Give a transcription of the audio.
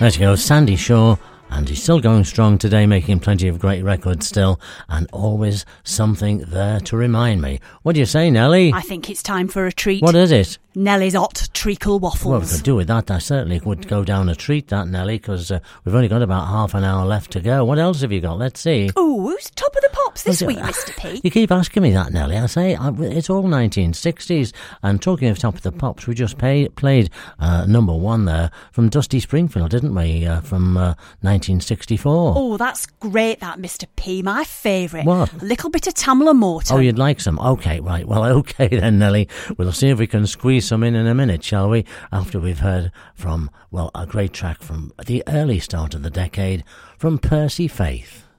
There you go, Sandy Shaw. And he's still going strong today, making plenty of great records still, and always something there to remind me. What do you say, Nelly? I think it's time for a treat. What is it? Nellie's hot treacle waffles. Well, we could do with that. I certainly would go down a treat, that, Nelly, because we've only got about half an hour left to go. What else have you got? Let's see. Oh, who's top of the pops this week, Mr. P? You keep asking me that, Nelly. I say it's all 1960s. And talking of top of the pops, we just played number one there from Dusty Springfield, didn't we? From 1964. Oh, that's great, that, Mr. P. My favourite. What? A little bit of Tamla Morton. Oh, you'd like some? Okay, right. Well, okay then, Nelly. We'll see if we can squeeze some in a minute, shall we? After we've heard from, well, a great track from the early start of the decade from Percy Faith.